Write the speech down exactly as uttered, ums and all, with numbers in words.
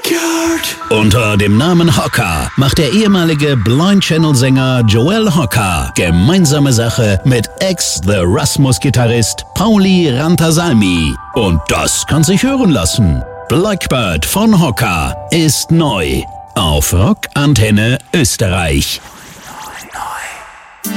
Unter dem Namen Hocker macht der ehemalige Blind-Channel-Sänger Joel Hocker gemeinsame Sache mit Ex-The Rasmus-Gitarrist Pauli Rantasalmi. Und das kann sich hören lassen. Blackbird von Hocker ist neu auf Rock Antenne Österreich.